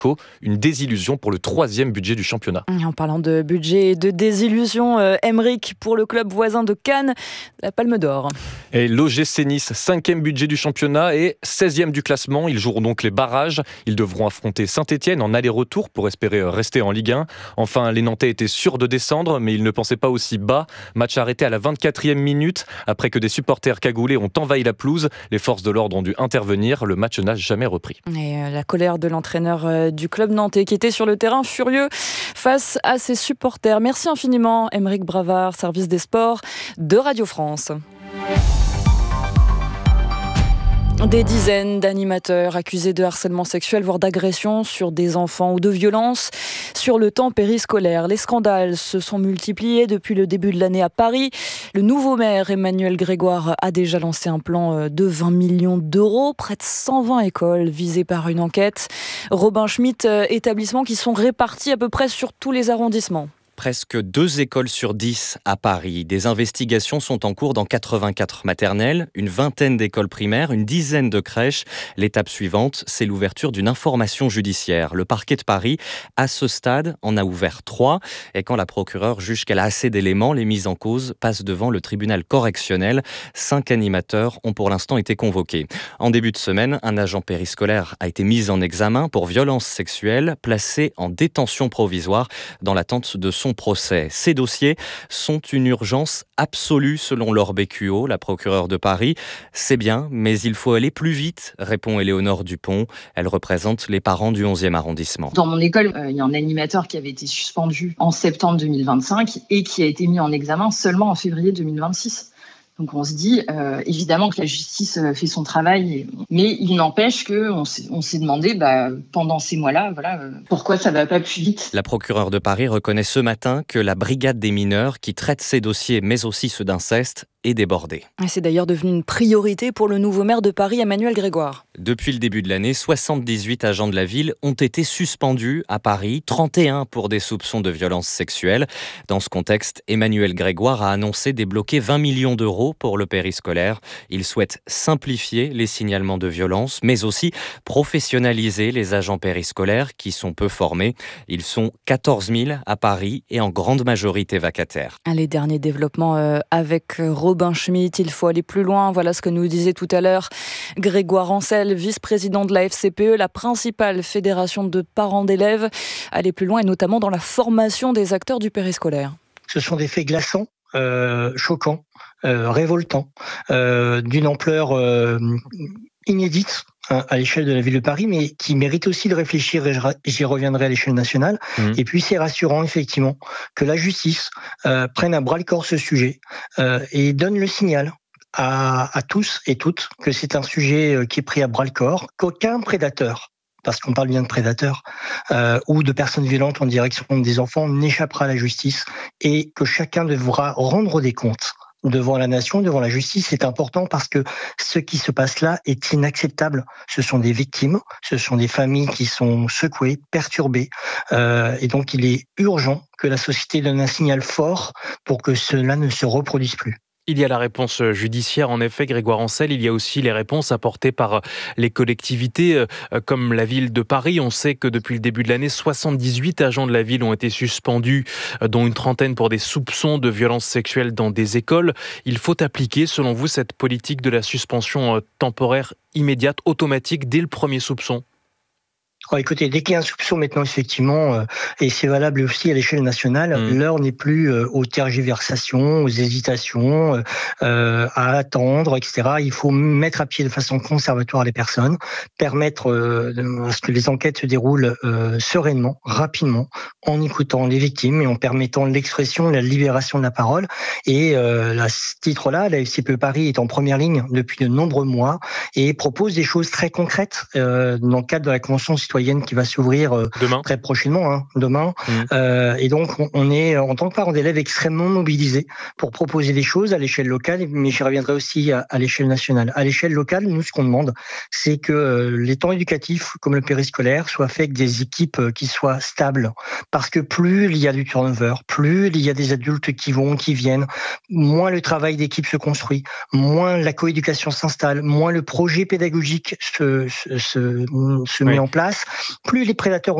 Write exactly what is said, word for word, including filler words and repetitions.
Une désillusion pour le troisième budget du championnat. En parlant de budget et de désillusion, euh, Emeric pour le club voisin de Cannes, la Palme d'Or. Et l'O G C Nice, cinquième budget du championnat et seizième du classement. Ils joueront donc les barrages. Ils devront affronter Saint-Etienne en aller-retour pour espérer rester en Ligue un. Enfin, les Nantais étaient sûrs de descendre, mais ils ne pensaient pas aussi bas. Match arrêté à la vingt-quatrième minute. Après que des supporters cagoulés ont envahi la pelouse, les forces de l'ordre ont dû intervenir. Le match n'a jamais repris. Et euh, la colère de l'entraîneur euh, du club nantais qui était sur le terrain furieux face à ses supporters. Merci infiniment, Emeric Bravard, service des sports de Radio France. Des dizaines d'animateurs accusés de harcèlement sexuel, voire d'agression sur des enfants ou de violence sur le temps périscolaire. Les scandales se sont multipliés depuis le début de l'année à Paris. Le nouveau maire Emmanuel Grégoire a déjà lancé un plan de vingt millions d'euros, près de cent vingt écoles visées par une enquête. Robin Schmitt, établissements qui sont répartis à peu près sur tous les arrondissements. Presque deux écoles sur dix à Paris. Des investigations sont en cours dans quatre-vingt-quatre maternelles, une vingtaine d'écoles primaires, une dizaine de crèches. L'étape suivante, c'est l'ouverture d'une information judiciaire. Le parquet de Paris, à ce stade, en a ouvert trois. Et quand la procureure juge qu'elle a assez d'éléments, les mises en cause passent devant le tribunal correctionnel. Cinq animateurs ont pour l'instant été convoqués. En début de semaine, un agent périscolaire a été mis en examen pour violence sexuelle, placé en détention provisoire dans l'attente de son procès. Ces dossiers sont une urgence absolue selon Laure Bécuot, la procureure de Paris. C'est bien, mais il faut aller plus vite, répond Éléonore Dupont. Elle représente les parents du onzième arrondissement. Dans mon école, euh, il y a un animateur qui avait été suspendu en septembre deux mille vingt-cinq et qui a été mis en examen seulement en février deux mille vingt-six. Donc on se dit, euh, évidemment que la justice fait son travail, mais il n'empêche qu'on s'est, on s'est demandé, bah, pendant ces mois-là, voilà, euh, pourquoi ça ne va pas plus vite. La procureure de Paris reconnaît ce matin que la brigade des mineurs, qui traite ces dossiers, mais aussi ceux d'inceste, est débordée. C'est d'ailleurs devenu une priorité pour le nouveau maire de Paris, Emmanuel Grégoire. Depuis le début de l'année, soixante-dix-huit agents de la ville ont été suspendus à Paris, trente et un pour des soupçons de violences sexuelles. Dans ce contexte, Emmanuel Grégoire a annoncé débloquer vingt millions d'euros pour le périscolaire. Il souhaite simplifier les signalements de violences, mais aussi professionnaliser les agents périscolaires qui sont peu formés. Ils sont quatorze mille à Paris et en grande majorité vacataires. Les derniers développements euh, avec Robin Schmitt, il faut aller plus loin. Voilà ce que nous disait tout à l'heure Grégoire Ancel, vice-président de la F C P E, la principale fédération de parents d'élèves. Aller plus loin et notamment dans la formation des acteurs du périscolaire. Ce sont des faits glaçants, euh, choquants, euh, révoltants, euh, d'une ampleur euh, inédite hein, à l'échelle de la ville de Paris, mais qui mérite aussi de réfléchir, et j'y reviendrai à l'échelle nationale. Mmh. Et puis c'est rassurant effectivement que la justice euh, prenne à bras-le-corps ce sujet euh, et donne le signal à, à tous et toutes que c'est un sujet qui est pris à bras-le-corps, qu'aucun prédateur, parce qu'on parle bien de prédateurs, euh, ou de personnes violentes en direction des enfants, n'échappera à la justice et que chacun devra rendre des comptes devant la nation, devant la justice. C'est important parce que ce qui se passe là est inacceptable. Ce sont des victimes, ce sont des familles qui sont secouées, perturbées, euh, et donc il est urgent que la société donne un signal fort pour que cela ne se reproduise plus. Il y a la réponse judiciaire, en effet, Grégoire Ancel. Il y a aussi les réponses apportées par les collectivités, comme la ville de Paris. On sait que depuis le début de l'année, soixante-dix-huit agents de la ville ont été suspendus, dont une trentaine pour des soupçons de violences sexuelles dans des écoles. Il faut appliquer, selon vous, cette politique de la suspension temporaire immédiate, automatique, dès le premier soupçon ? Oh, écoutez, dès qu'il y a un soupçon maintenant, effectivement, euh, et c'est valable aussi à l'échelle nationale, mmh. l'heure n'est plus euh, aux tergiversations, aux hésitations, euh, à attendre, et cetera. Il faut mettre à pied de façon conservatoire les personnes, permettre euh, à ce que les enquêtes se déroulent euh, sereinement, rapidement, en écoutant les victimes et en permettant l'expression et la libération de la parole. Et euh, à ce titre-là, la F C P E Paris est en première ligne depuis de nombreux mois et propose des choses très concrètes euh, dans le cadre de la Convention citoyenne qui va s'ouvrir euh, très prochainement, hein, demain. Mmh. Euh, et donc, on, on est, en tant que parents d'élèves, extrêmement mobilisés pour proposer des choses à l'échelle locale, mais j'y reviendrai aussi à, à l'échelle nationale. À l'échelle locale, nous, ce qu'on demande, c'est que euh, les temps éducatifs, comme le périscolaire, soient faits avec des équipes euh, qui soient stables. Parce que plus il y a du turnover, plus il y a des adultes qui vont, qui viennent, moins le travail d'équipe se construit, moins la coéducation s'installe, moins le projet pédagogique se, se, se, se met oui. en place. Plus les prédateurs